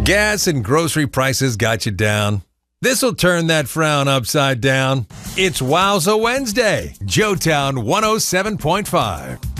Gas and grocery prices got you down. This'll turn that frown upside down. It's Wowza Wednesday, Joetown 107.5.